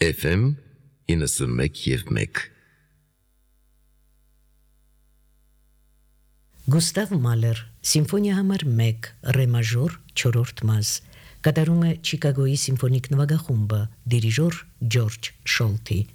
FM 91.1 Գուստավ Մալեր, Սիմֆոնիա համար 1, ռե մաժոր, 4-րդ մաս, կատարում է Չիկագոյի սիմֆոնիկ նվագախումբը, դիրիժոր Ջորջ Շոլթի։